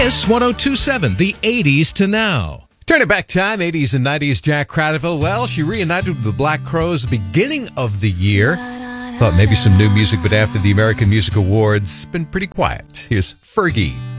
Kiss 102.7, the 80s to now. Turning back time, 80s and 90s, Jack Cradaville. Well, she reunited with the Black Crowes beginning of the year. Thought maybe some new music, but after the American Music Awards, it's been pretty quiet. Here's Fergie.